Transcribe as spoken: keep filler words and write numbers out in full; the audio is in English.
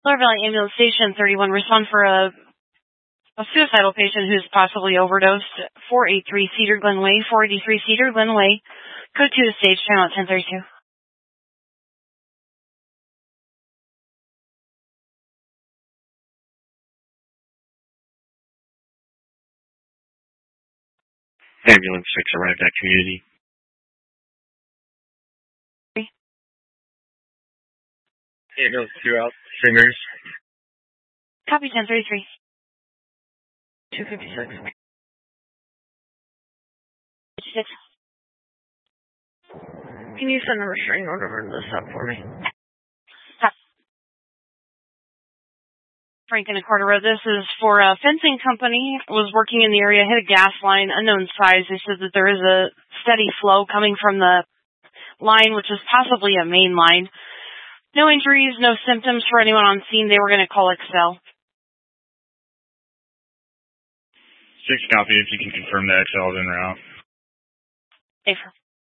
Lower Valley Ambulance Station thirty-one, respond for a, a suicidal patient who's possibly overdosed. four eighty-three Cedar Glen Way, four eighty-three Cedar Glen Way. Code two to stage, channel ten thirty-two. Ambulance six arrived at community. Three. Ambulance two out, Singers. Copy ten thirty-three. two fifty-six. fifty-six. Can you send a restraining order over this up for me? Franklin and Carter Road. This is for a fencing company. Was working in the area, hit a gas line, unknown size. They said that there is a steady flow coming from the line, which is possibly a main line. No injuries, no symptoms for anyone on scene. They were going to call Excel. Six copy if you can confirm that Excel is en route. Safer.